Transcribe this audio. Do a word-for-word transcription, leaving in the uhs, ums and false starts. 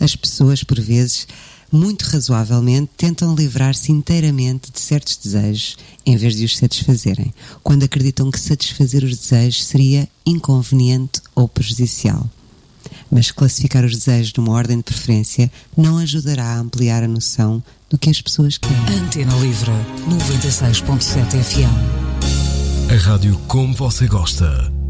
As pessoas, por vezes, muito razoavelmente, tentam livrar-se inteiramente de certos desejos em vez de os satisfazerem, quando acreditam que satisfazer os desejos seria inconveniente ou prejudicial. Mas classificar os desejos numa ordem de preferência não ajudará a ampliar a noção do que as pessoas querem. Antena Livre, noventa e seis ponto sete F M. A rádio como você gosta.